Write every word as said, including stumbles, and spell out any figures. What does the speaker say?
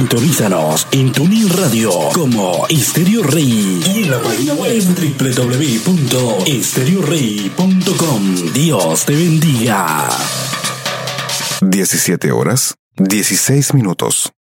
Sintonízanos en TuneIn Radio como Estéreo Rey y en la página web doble u doble u doble u punto estéreo rey punto com. Dios te bendiga. diecisiete horas, dieciséis minutos.